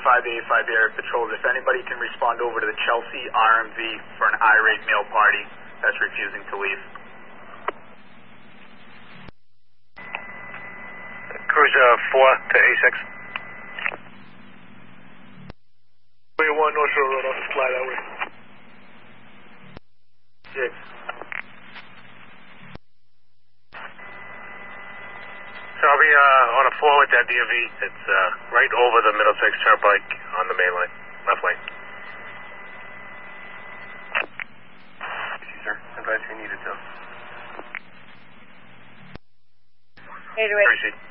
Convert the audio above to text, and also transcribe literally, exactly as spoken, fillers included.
five eighty-five Area Patrols. If anybody can respond over to the Chelsea R M V for an irate male party that's refusing to leave. Cruiser four to A six. Way one North Shore Road, I'll fly that way. Six. So I'll be uh, on a four with that D M V. It's uh, right over the Middlesex Turnpike on the main line, left lane. Thank you, sir. Advice we needed to. eight oh eight. Appreciate it.